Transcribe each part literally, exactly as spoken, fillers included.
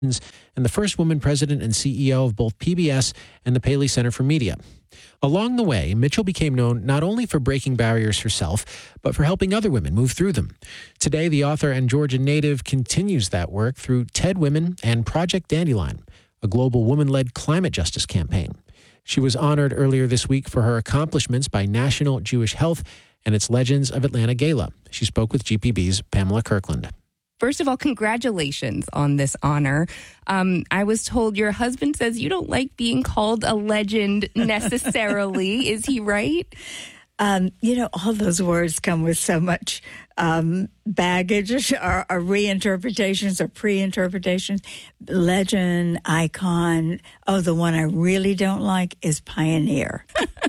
and the first woman president and C E O of both P B S and the Paley Center for Media. Along the way, Mitchell became known not only for breaking barriers herself, but for helping other women move through them. Today, the author and Georgia native continues that work through TED Women and Project Dandelion, a global woman-led climate justice campaign. She was honored earlier this week for her accomplishments by National Jewish Health and its Legends of Atlanta Gala. She spoke with G P B's Pamela Kirkland. First of all, congratulations on this honor. Um, I was told your husband says you don't like being called a legend necessarily. Is he right? Um, you know, all those words come with so much um, baggage or, or reinterpretations or pre-interpretations. Legend, icon. Oh, the one I really don't like is pioneer.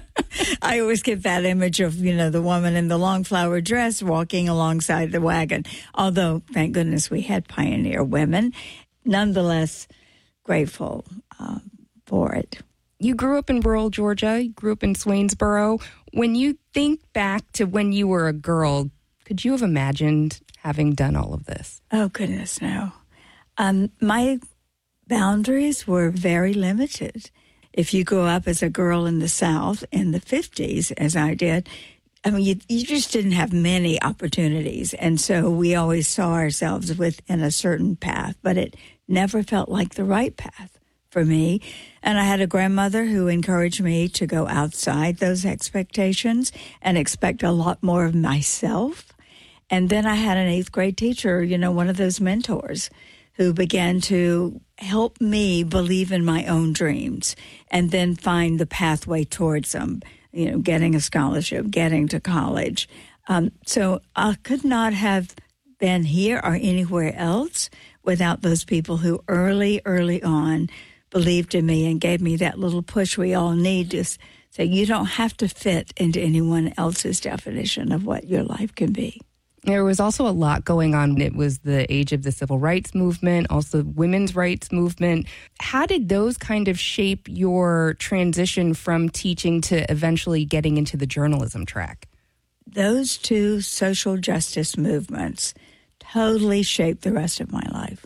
I always get that image of, you know, the woman in the long flower dress walking alongside the wagon. Although, thank goodness we had pioneer women. Nonetheless, grateful uh, for it. You grew up in rural Georgia. You grew up in Swainsboro. When you think back to when you were a girl, could you have imagined having done all of this? Oh, goodness, no. Um, my boundaries were very limited. If you grew up as a girl in the South in the fifties, as I did, I mean, you, you just didn't have many opportunities. And so we always saw ourselves within a certain path, but it never felt like the right path for me. And I had a grandmother who encouraged me to go outside those expectations and expect a lot more of myself. And then I had an eighth grade teacher, you know, one of those mentors who began to help me believe in my own dreams and then find the pathway towards them, you know, getting a scholarship, getting to college. Um, so I could not have been here or anywhere else without those people who early, early on believed in me and gave me that little push we all need to say, you don't have to fit into anyone else's definition of what your life can be. There was also a lot going on. It was the age of the civil rights movement, also women's rights movement. How did those kind of shape your transition from teaching to eventually getting into the journalism track? Those two social justice movements totally shaped the rest of my life.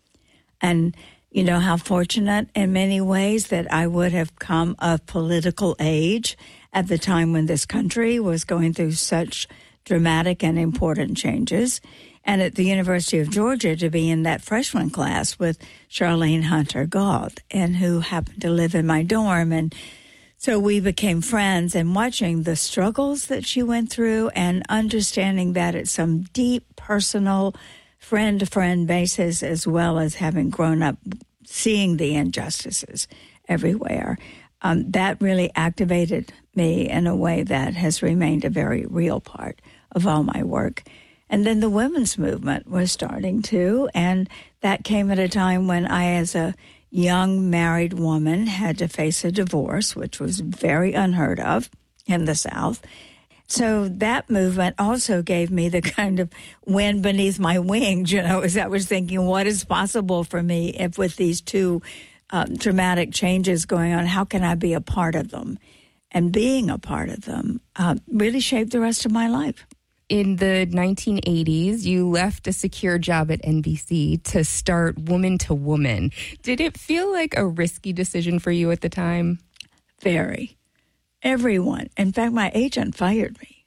And you know how fortunate in many ways that I would have come of political age at the time when this country was going through such dramatic and important changes. And at the University of Georgia to be in that freshman class with Charlene Hunter Gault, and who happened to live in my dorm. And so we became friends, and watching the struggles that she went through and understanding that at some deep personal friend-to-friend basis, as well as having grown up seeing the injustices everywhere. Um, that really activated me in a way that has remained a very real part of all my work. And then the women's movement was starting to, and that came at a time when I, as a young married woman, had to face a divorce, which was very unheard of in the South. So that movement also gave me the kind of wind beneath my wings, you know, as I was thinking, what is possible for me if with these two um, dramatic changes going on, how can I be a part of them? And being a part of them uh, really shaped the rest of my life. In the nineteen eighties, you left a secure job at N B C to start Woman to Woman. Did it feel like a risky decision for you at the time? Very. Everyone. In fact, my agent fired me.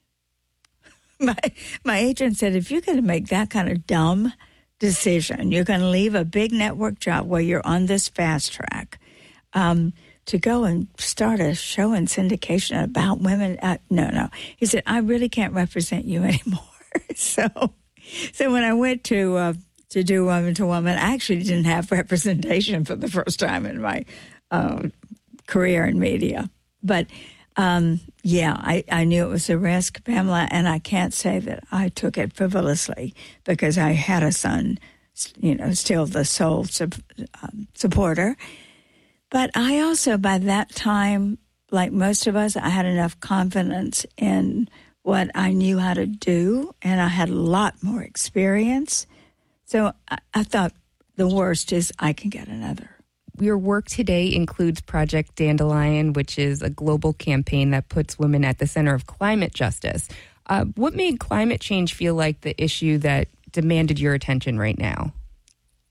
My my agent said, if you're going to make that kind of dumb decision, you're going to leave a big network job where you're on this fast track, um, to go and start a show in syndication about women. Uh, no, no. He said, I really can't represent you anymore. so so when I went to uh, to do Woman to Woman, I actually didn't have representation for the first time in my uh, career in media. But Um, yeah, I, I knew it was a risk, Pamela, and I can't say that I took it frivolously because I had a son, you know, still the sole sub, um, supporter. But I also, by that time, like most of us, I had enough confidence in what I knew how to do, and I had a lot more experience. So I, I thought the worst is I can get another. Your work today includes Project Dandelion, which is a global campaign that puts women at the center of climate justice. Uh, what made climate change feel like the issue that demanded your attention right now?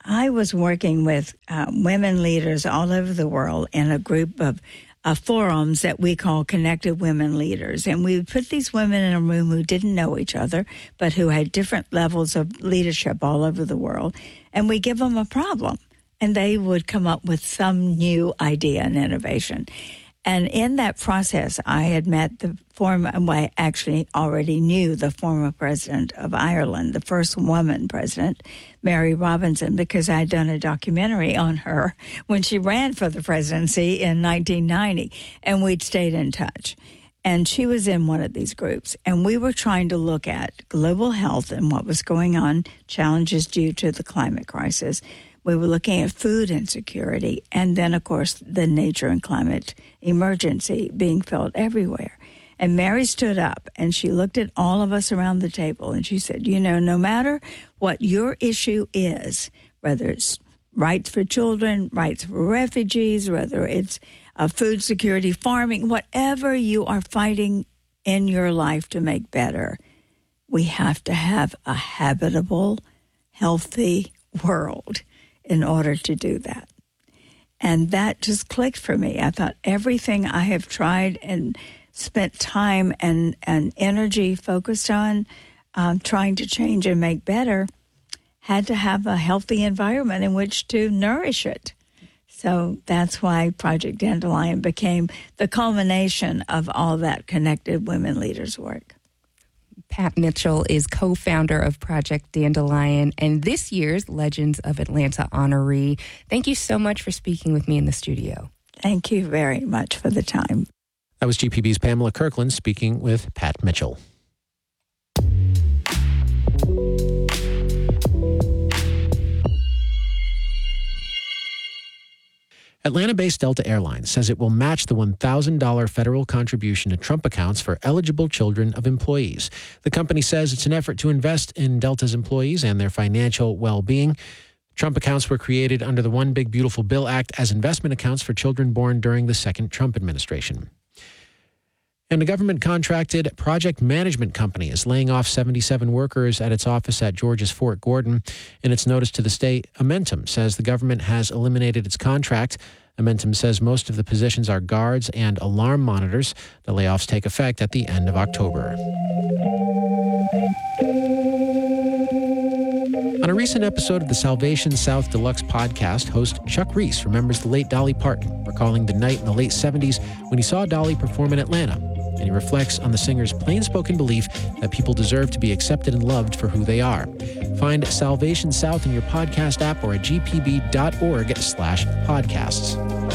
I was working with uh, women leaders all over the world in a group of uh, forums that we call Connected Women Leaders. And we would put these women in a room who didn't know each other, but who had different levels of leadership all over the world. And we give them a problem, and they would come up with some new idea and innovation. And in that process, I had met the former, well, I actually already knew the former president of Ireland, the first woman president, Mary Robinson, because I had done a documentary on her when she ran for the presidency in nineteen ninety, and we'd stayed in touch. And she was in one of these groups, and we were trying to look at global health and what was going on, challenges due to the climate crisis. We were looking at food insecurity, and then, of course, the nature and climate emergency being felt everywhere. And Mary stood up, and she looked at all of us around the table, and she said, you know, no matter what your issue is, whether it's rights for children, rights for refugees, whether it's uh, food security, farming, whatever you are fighting in your life to make better, we have to have a habitable, healthy world in order to do that. And that just clicked for me. I thought everything I have tried and spent time and, and energy focused on um, trying to change and make better had to have a healthy environment in which to nourish it. So that's why Project Dandelion became the culmination of all that Connected Women Leaders work. Pat Mitchell is co-founder of Project Dandelion and this year's Legends of Atlanta honoree. Thank you so much for speaking with me in the studio. Thank you very much for the time. That was G P B's Pamela Kirkland speaking with Pat Mitchell. Atlanta-based Delta Airlines says it will match the one thousand dollars federal contribution to Trump accounts for eligible children of employees. The company says it's an effort to invest in Delta's employees and their financial well-being. Trump accounts were created under the One Big Beautiful Bill Act as investment accounts for children born during the second Trump administration. And a government-contracted project management company is laying off seventy-seven workers at its office at Georgia's Fort Gordon. In its notice to the state, Amentum says the government has eliminated its contract. Amentum says most of the positions are guards and alarm monitors. The layoffs take effect at the end of October. On a recent episode of the Salvation South Deluxe podcast, host Chuck Reese remembers the late Dolly Parton, recalling the night in the late seventies when he saw Dolly perform in Atlanta. And he reflects on the singer's plain-spoken belief that people deserve to be accepted and loved for who they are. Find Salvation South in your podcast app or at g p b dot org slash podcasts.